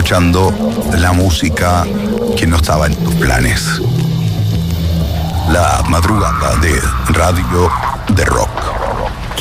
escuchando la música que no estaba en tus planes. La madrugada de Radio de Rock.